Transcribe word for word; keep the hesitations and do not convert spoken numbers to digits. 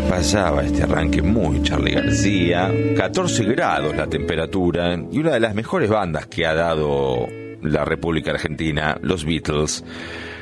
pasaba este arranque muy Charly García, catorce grados la temperatura y una de las mejores bandas que ha dado la República Argentina, los Beatles,